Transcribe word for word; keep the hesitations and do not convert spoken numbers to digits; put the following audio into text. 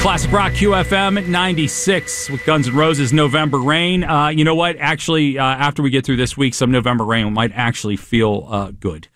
Classic Rock Q F M ninety-six with Guns N' Roses, November Rain. Uh, you know what? Actually, uh, after we get through this week, some November Rain might actually feel uh, good.